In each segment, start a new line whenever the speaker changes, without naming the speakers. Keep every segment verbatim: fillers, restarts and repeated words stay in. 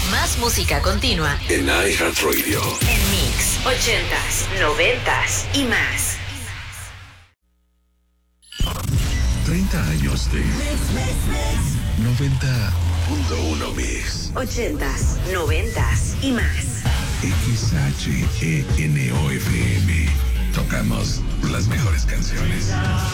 Más música continua
en iHeartRadio.
En Mix, ochentas, noventas y más.
treinta años de noventa punto uno Mix.
Ochentas, noventas y más.
X H E N O F M. Tocamos las mejores canciones.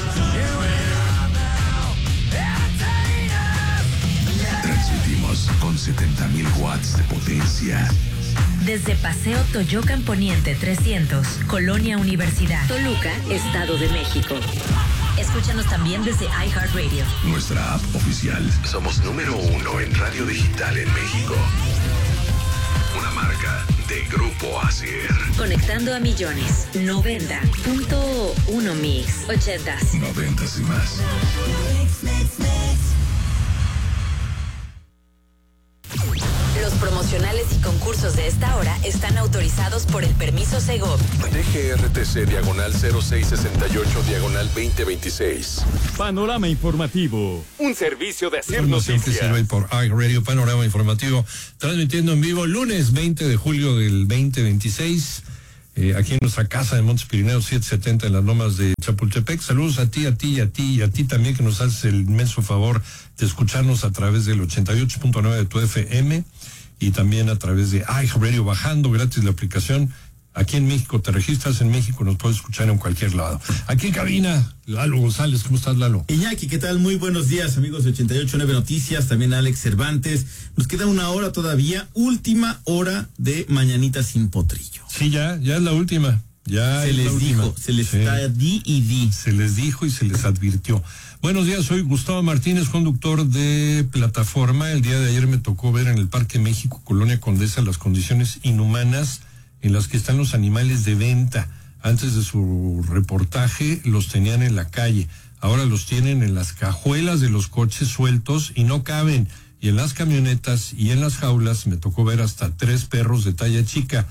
Transmitimos con setenta mil watts de potencia.
Desde Paseo Toyocan Poniente trescientos, Colonia Universidad, Toluca, Estado de México. Escúchanos también desde iHeartRadio.
Nuestra app oficial. Somos número uno en radio digital en México. Una marca de Grupo Asier.
Conectando a millones. noventa punto uno Mix. Ochentas.
Noventas y más.
Los promocionales y concursos de esta hora están autorizados por el permiso Segov.
D G R T C diagonal cero seis sesenta y ocho diagonal veinte veintiséis.
Panorama informativo. Un servicio de Hacer
Noticias.
Noticias.
Que sirve por iRadio, Panorama informativo, transmitiendo en vivo lunes veinte de julio del veinte veintiséis. Eh, aquí en nuestra casa de Montes Pirineos setecientos setenta en las lomas de Chapultepec. Saludos a ti, a ti, a ti y a ti también, que nos haces el inmenso favor de escucharnos a través del ochenta y ocho punto nueve de tu F M y también a través de iHeartRadio, bajando gratis la aplicación. Aquí en México, te registras en México, nos puedes escuchar en cualquier lado. Aquí en cabina, Lalo González, ¿cómo estás, Lalo?
Iñaki, ¿qué tal? Muy buenos días, amigos de ochenta y ocho punto nueve Noticias, también Alex Cervantes. Nos queda una hora todavía, última hora de Mañanita sin Potrillo.
Sí, ya, ya es la última. Ya
se
es
les
la
dijo,
última.
se les
Sí.
está di y di.
Se les dijo y se les advirtió. Buenos días, soy Gustavo Martínez, conductor de Plataforma. El día de ayer me tocó ver en el Parque México, Colonia Condesa, las condiciones inhumanas en las que están los animales de venta. Antes de su reportaje los tenían en la calle, ahora los tienen en las cajuelas de los coches sueltos y no caben. Y en las camionetas y en las jaulas me tocó ver hasta tres perros de talla chica.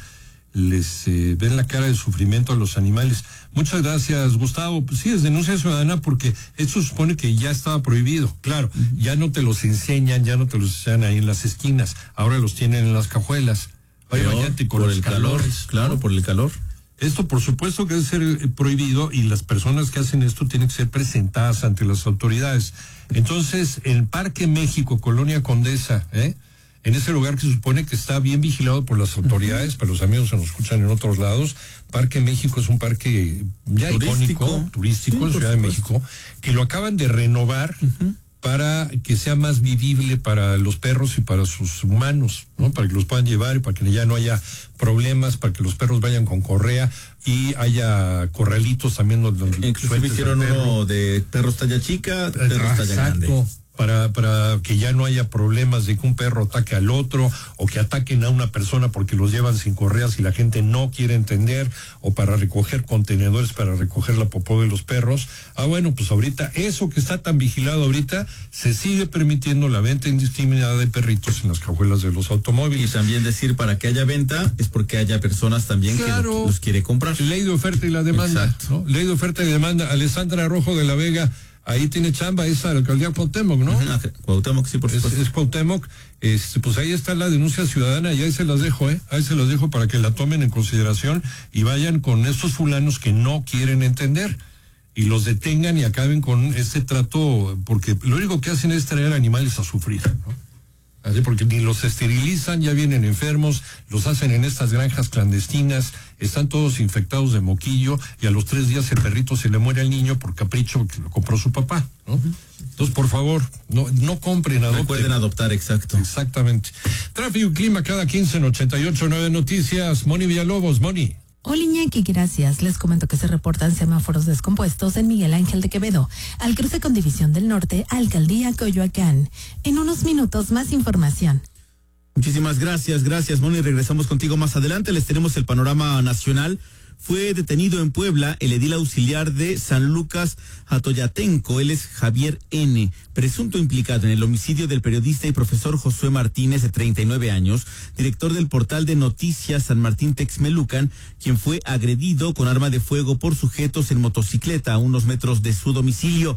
Les eh, ven la cara de sufrimiento a los animales. Muchas gracias, Gustavo. Pues sí, es denuncia ciudadana porque esto supone que ya estaba prohibido. Claro, uh-huh. Ya no te los enseñan, ya no te los enseñan ahí en las esquinas. Ahora los tienen en las cajuelas. Oye, bañate con
por
los
el calor,
calores,
claro,
¿no? Por el calor. Esto, por supuesto, que debe ser eh, prohibido y las personas que hacen esto tienen que ser presentadas ante las autoridades. Entonces, el Parque México, Colonia Condesa, ¿eh? En ese lugar que se supone que está bien vigilado por las autoridades, uh-huh. Para los amigos que nos escuchan en otros lados, Parque México es un parque ya turístico, icónico, turístico, sí, en Ciudad de México, que lo acaban de renovar, uh-huh. Para que sea más vivible para los perros y para sus humanos, ¿no? Para que los puedan llevar y para que ya no haya problemas, para que los perros vayan con correa y haya corralitos también donde
inclusive hicieron uno de perros talla chica, perros
ah,
talla grande.
Para, para que ya no haya problemas de que un perro ataque al otro o que ataquen a una persona porque los llevan sin correas y la gente no quiere entender, o para recoger contenedores para recoger la popó de los perros. Ah, bueno, pues ahorita eso que está tan vigilado ahorita, se sigue permitiendo la venta indiscriminada de perritos en las cajuelas de los automóviles.
Y también decir, para que haya venta es porque haya personas también, claro, que los quiere comprar.
Ley de oferta y la demanda.
Exacto.
¿No? Ley de oferta y demanda. Alessandra Rojo de la Vega, ahí tiene chamba esa de la alcaldía Cuauhtémoc, ¿no?
Uh-huh. Cuauhtémoc, sí, por supuesto.
Es, es Cuauhtémoc, este, pues ahí está la denuncia ciudadana y ahí se las dejo, ¿eh? Ahí se las dejo para que la tomen en consideración y vayan con esos fulanos que no quieren entender y los detengan y acaben con este trato, porque lo único que hacen es traer animales a sufrir, ¿no? Así, porque ni los esterilizan, ya vienen enfermos, los hacen en estas granjas clandestinas, están todos infectados de moquillo y a los tres días el perrito se le muere al niño por capricho que lo compró su papá, ¿no? Entonces, por favor, no, no compren, adopten.
No pueden adoptar, exacto.
Exactamente. Tráfico y clima cada quince en ochenta y ocho punto nueve Noticias. Moni Villalobos, Moni.
Hola Iñaki, gracias. Les comento que se reportan semáforos descompuestos en Miguel Ángel de Quevedo, al cruce con División del Norte, Alcaldía Coyoacán. En unos minutos más información.
Muchísimas gracias, gracias Moni. Regresamos contigo más adelante. Les tenemos el panorama nacional. Fue detenido en Puebla el edil auxiliar de San Lucas Atoyatenco, él es Javier N., presunto implicado en el homicidio del periodista y profesor Josué Martínez, de treinta y nueve años, director del portal de noticias San Martín Texmelucan, quien fue agredido con arma de fuego por sujetos en motocicleta a unos metros de su domicilio.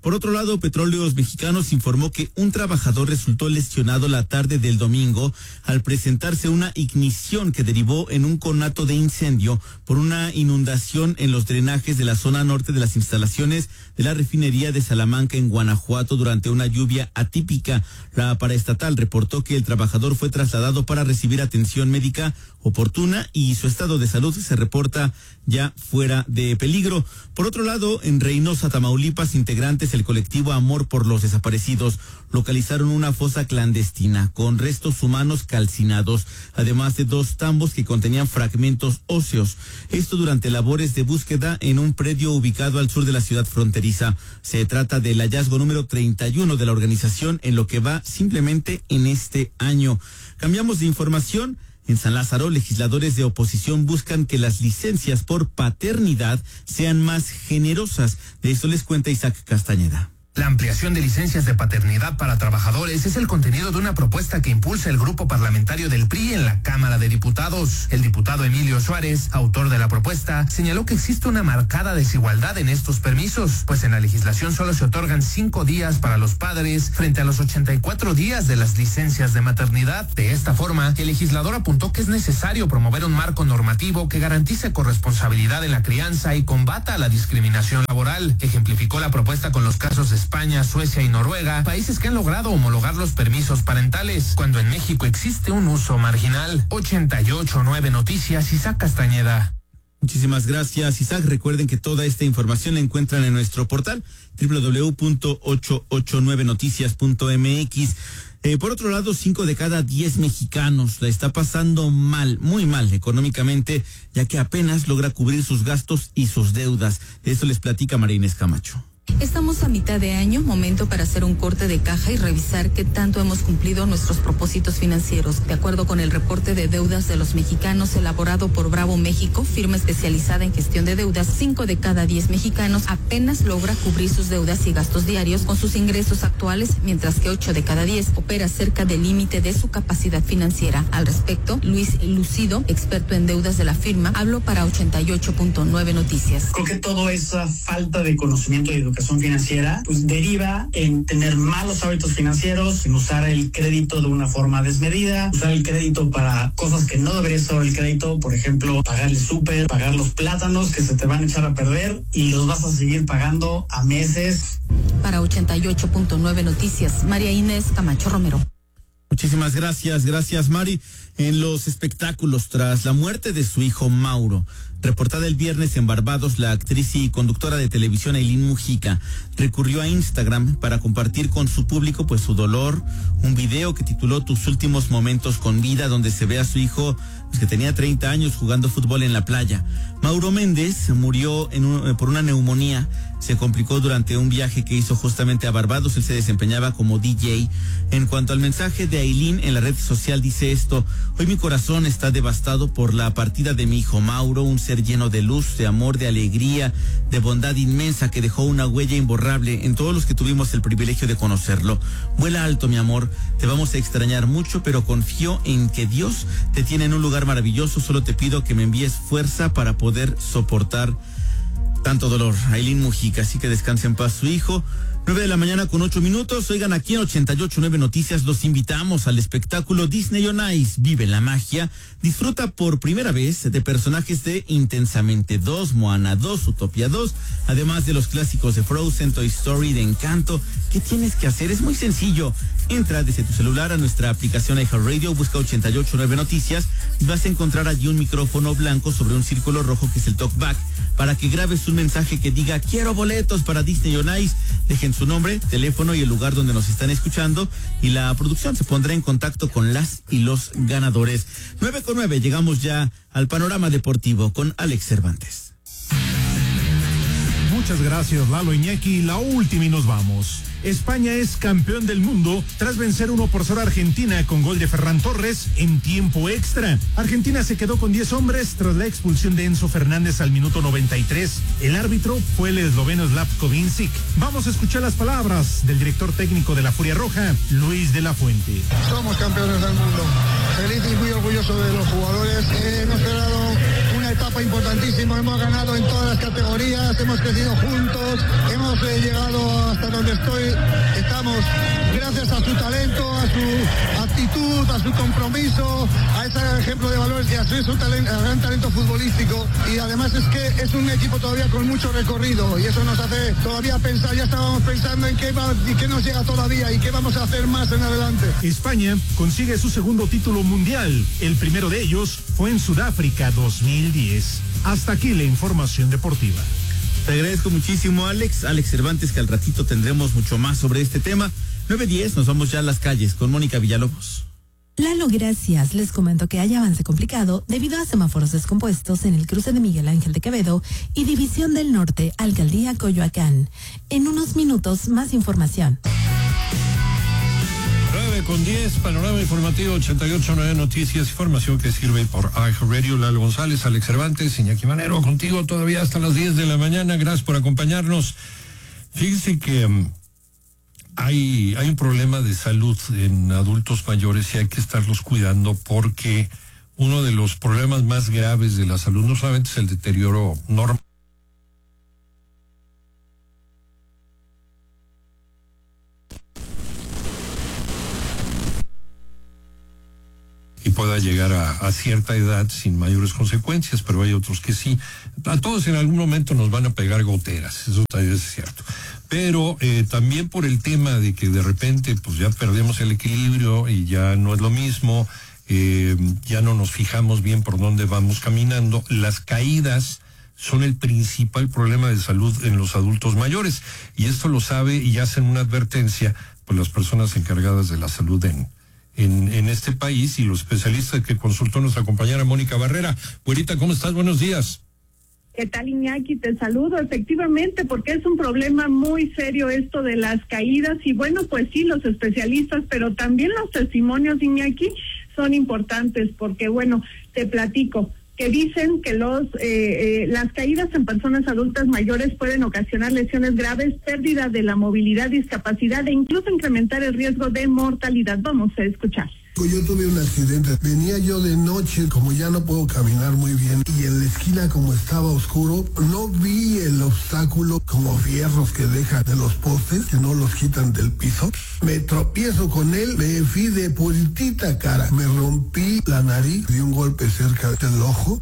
Por otro lado, Petróleos Mexicanos informó que un trabajador resultó lesionado la tarde del domingo al presentarse una ignición que derivó en un conato de incendio por una inundación en los drenajes de la zona norte de las instalaciones de la refinería de Salamanca en Guanajuato durante una lluvia atípica. La paraestatal reportó que el trabajador fue trasladado para recibir atención médica oportuna y su estado de salud se reporta ya fuera de peligro. Por otro lado, en Reynosa, Tamaulipas, integrantes del colectivo Amor por los Desaparecidos localizaron una fosa clandestina con restos humanos calcinados, además de dos tambos que contenían fragmentos óseos. Esto durante labores de búsqueda en un predio ubicado al sur de la ciudad fronteriza. Se trata del hallazgo número treinta y uno de la organización en lo que va simplemente en este año. Cambiamos de información. En San Lázaro, legisladores de oposición buscan que las licencias por paternidad sean más generosas. De eso les cuenta Isaac Castañeda.
La ampliación de licencias de paternidad para trabajadores es el contenido de una propuesta que impulsa el grupo parlamentario del P R I en la Cámara de Diputados. El diputado Emilio Suárez, autor de la propuesta, señaló que existe una marcada desigualdad en estos permisos, pues en la legislación solo se otorgan cinco días para los padres frente a los ochenta y cuatro días de las licencias de maternidad. De esta forma, el legislador apuntó que es necesario promover un marco normativo que garantice corresponsabilidad en la crianza y combata la discriminación laboral. Ejemplificó la propuesta con los casos de España, Suecia y Noruega, países que han logrado homologar los permisos parentales, cuando en México existe un uso marginal. ochenta y ocho punto nueve Noticias, Isaac Castañeda.
Muchísimas gracias, Isaac. Recuerden que toda esta información la encuentran en nuestro portal doble u doble u doble u punto ochocientos ochenta y nueve noticias punto m x. Eh, por otro lado, cinco de cada diez mexicanos la está pasando mal, muy mal económicamente, ya que apenas logra cubrir sus gastos y sus deudas. De eso les platica María Inés Camacho.
Estamos a mitad de año, momento para hacer un corte de caja y revisar qué tanto hemos cumplido nuestros propósitos financieros. De acuerdo con el reporte de deudas de los mexicanos elaborado por Bravo México, firma especializada en gestión de deudas, cinco de cada diez mexicanos apenas logra cubrir sus deudas y gastos diarios con sus ingresos actuales, mientras que ocho de cada diez opera cerca del límite de su capacidad financiera. Al respecto, Luis Lucido, experto en deudas de la firma, habló para ochenta y ocho punto nueve Noticias.
Creo que toda esa falta de conocimiento y educación financiera pues deriva en tener malos hábitos financieros, en usar el crédito de una forma desmedida, usar el crédito para cosas que no debería ser el crédito, por ejemplo, pagar el súper, pagar los plátanos que se te van a echar a perder y los vas a seguir pagando a meses.
Para ochenta y ocho punto nueve Noticias, María Inés Camacho Romero.
Muchísimas gracias, gracias Mari. En los espectáculos, tras la muerte de su hijo Mauro, reportada el viernes en Barbados, la actriz y conductora de televisión Ailín Mujica recurrió a Instagram para compartir con su público pues su dolor, un video que tituló Tus últimos momentos con vida, donde se ve a su hijo pues, que tenía treinta años jugando fútbol en la playa. Mauro Méndez murió en un, por una neumonía. Se complicó durante un viaje que hizo justamente a Barbados. Él se desempeñaba como D J. En cuanto al mensaje de Ailín en la red social, dice esto: hoy mi corazón está devastado por la partida de mi hijo Mauro, un ser lleno de luz, de amor, de alegría, de bondad inmensa que dejó una huella imborrable en todos los que tuvimos el privilegio de conocerlo. Vuela alto, mi amor, te vamos a extrañar mucho, pero confío en que Dios te tiene en un lugar maravilloso. Solo te pido que me envíes fuerza para poder soportar tanto dolor. Ailín Mujica, así que descanse en paz su hijo. Nueve de la mañana con ocho minutos. Oigan, aquí en ochenta y ocho punto nueve Noticias los invitamos al espectáculo Disney on Ice. Vive la magia. Disfruta por primera vez de personajes de Intensamente dos, Moana dos, Utopia dos, además de los clásicos de Frozen, Toy Story, de Encanto. ¿Qué tienes que hacer? Es muy sencillo. Entra desde tu celular a nuestra aplicación iHeartRadio, busca ochenta y ocho punto nueve Noticias y vas a encontrar allí un micrófono blanco sobre un círculo rojo que es el talkback, para que grabes un mensaje que diga quiero boletos para Disney on Ice. Dejen su nombre, teléfono y el lugar donde nos están escuchando y la producción se pondrá en contacto con las y los ganadores. Nueve con nueve, llegamos ya al panorama deportivo con Alex Cervantes.
Muchas gracias, Lalo Iñaki. La última y nos vamos. España es campeón del mundo tras vencer uno por cero a Argentina con gol de Ferran Torres en tiempo extra. Argentina se quedó con diez hombres tras la expulsión de Enzo Fernández al minuto noventa y tres. El árbitro fue el esloveno Slavko Vincic. Vamos a escuchar las palabras del director técnico de la Furia Roja, Luis de la Fuente.
Somos campeones del mundo. Feliz y muy orgulloso de los jugadores. Hemos quedado una etapa importantísima, hemos ganado en todas las categorías, hemos crecido juntos, hemos eh, llegado hasta donde estoy, estamos gracias a su talento, a su actitud, a su compromiso, a ese ejemplo de valores y a su, su talento, a gran talento futbolístico, y además es que es un equipo todavía con mucho recorrido y eso nos hace todavía pensar, ya estábamos pensando en qué va y qué nos llega todavía y qué vamos a hacer más en adelante.
España consigue su segundo título mundial, el primero de ellos fue en Sudáfrica dos mil diez. Hasta aquí la información deportiva.
Te agradezco muchísimo, Alex. Alex Cervantes, que al ratito tendremos mucho más sobre este tema. nueve diez, nos vamos ya a las calles con Mónica Villalobos.
Lalo, gracias. Les comento que hay avance complicado debido a semáforos descompuestos en el cruce de Miguel Ángel de Quevedo y División del Norte, Alcaldía Coyoacán. En unos minutos, más información.
nueve con diez, panorama informativo ochenta y ocho punto nueve Noticias, información que sirve por iHeartRadio. Lalo González, Alex Cervantes, Iñaki Manero, contigo todavía hasta las diez de la mañana. Gracias por acompañarnos. Fíjense que um, hay, hay un problema de salud en adultos mayores y hay que estarlos cuidando porque uno de los problemas más graves de la salud no solamente es el deterioro normal, y pueda llegar a, a cierta edad sin mayores consecuencias, pero hay otros que sí. A todos en algún momento nos van a pegar goteras, eso también es cierto. Pero eh, también por el tema de que de repente pues ya perdemos el equilibrio y ya no es lo mismo, eh, ya no nos fijamos bien por dónde vamos caminando. Las caídas son el principal problema de salud en los adultos mayores, y esto lo sabe y hacen una advertencia pues las personas encargadas de la salud en En, en este país y los especialistas que consultó nuestra compañera Mónica Barrera. Güerita, ¿cómo estás? Buenos días.
¿Qué tal, Iñaki? Te saludo, efectivamente, porque es un problema muy serio esto de las caídas, y bueno, pues sí, los especialistas, pero también los testimonios, Iñaki, son importantes, porque bueno, te platico, que dicen que los eh, eh, las caídas en personas adultas mayores pueden ocasionar lesiones graves, pérdida de la movilidad, discapacidad e incluso incrementar el riesgo de mortalidad. Vamos a escuchar.
Yo tuve un accidente, venía yo de noche, como ya no puedo caminar muy bien, y en la esquina como estaba oscuro, no vi el obstáculo como fierros que dejan de los postes, que no los quitan del piso. Me tropiezo con él, me fui de puritita cara, me rompí la nariz, di un golpe cerca del ojo.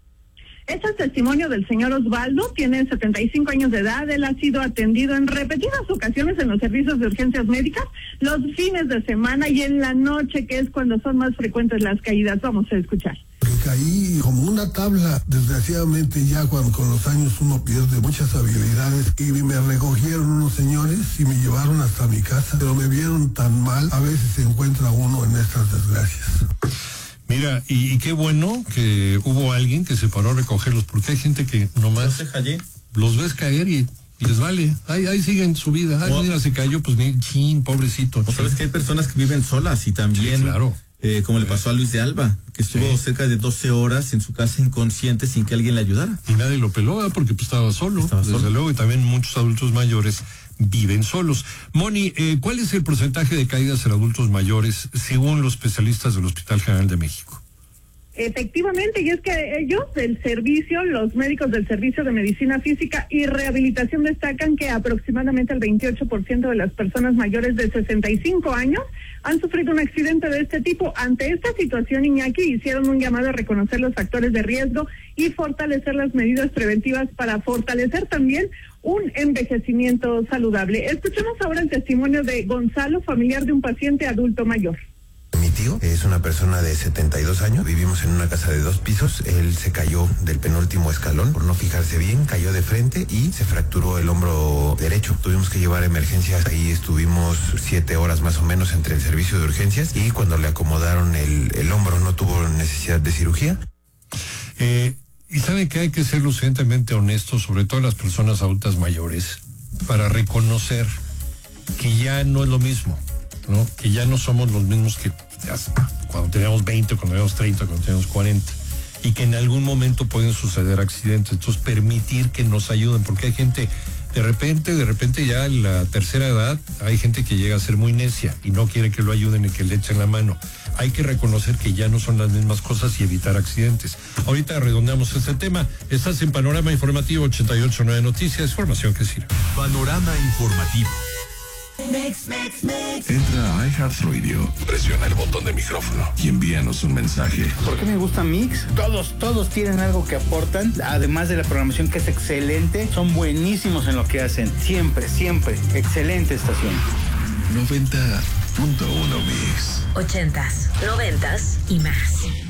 Es el testimonio del señor Osvaldo, tiene setenta y cinco años de edad, él ha sido atendido en repetidas ocasiones en los servicios de urgencias médicas, los fines de semana y en la noche, que es cuando son más frecuentes las caídas. Vamos a escuchar.
Caí como una tabla, desgraciadamente ya cuando con los años uno pierde muchas habilidades, y me recogieron unos señores y me llevaron hasta mi casa, pero me vieron tan mal, a veces se encuentra uno en estas desgracias.
Mira, y, y qué bueno que hubo alguien que se paró a recogerlos, porque hay gente que nomás los ves caer y, y les vale, ahí, ahí siguen su vida. Ay, mira, se cayó, pues ni chin, pobrecito.
¿No sabes que hay personas que viven solas y también,
sí, claro.
eh, como le pasó a Luis de Alba, que estuvo sí. cerca de doce horas en su casa inconsciente sin que alguien le ayudara?
Y nadie lo peló, ¿eh? Porque pues estaba solo, estaba desde solo. luego, y también muchos adultos mayores viven solos. Moni, eh, ¿cuál es el porcentaje de caídas en adultos mayores según los especialistas del Hospital General de México?
Efectivamente, y es que ellos del servicio, los médicos del Servicio de Medicina Física y Rehabilitación, destacan que aproximadamente el veintiocho por ciento de las personas mayores de sesenta y cinco años han sufrido un accidente de este tipo. Ante esta situación, Iñaki, hicieron un llamado a reconocer los factores de riesgo y fortalecer las medidas preventivas para fortalecer también un envejecimiento saludable. Escuchemos ahora el testimonio de Gonzalo, familiar de un paciente adulto mayor.
Mi tío es una persona de setenta y dos años, vivimos en una casa de dos pisos, él se cayó del penúltimo escalón por no fijarse bien, cayó de frente y se fracturó el hombro derecho. Tuvimos que llevar a emergencias, ahí estuvimos siete horas más o menos entre el servicio de urgencias, y cuando le acomodaron el, el hombro no tuvo necesidad de cirugía.
Eh, y sabe que hay que ser lo suficientemente honestos, sobre todo las personas adultas mayores, para reconocer que ya no es lo mismo, ¿no? Que ya no somos los mismos que cuando teníamos veinte, cuando teníamos treinta, cuando teníamos cuarenta, y que en algún momento pueden suceder accidentes. Entonces, permitir que nos ayuden, porque hay gente, de repente, de repente ya en la tercera edad, hay gente que llega a ser muy necia y no quiere que lo ayuden y que le echen la mano. hay que reconocer que ya no son las mismas cosas y evitar accidentes. Ahorita redondeamos este tema. Estás en Panorama Informativo ochenta y ocho punto nueve Noticias, información que sirve.
Panorama Informativo.
Mix, mix, mix.
Entra a iHeartRadio, presiona el botón de micrófono y envíanos un mensaje.
¿Por qué me gusta Mix? Todos, todos tienen algo que aportan, además de la programación que es excelente, son buenísimos en lo que hacen, siempre, siempre, excelente estación.
noventa punto uno Mix.
Ochentas, noventas y más.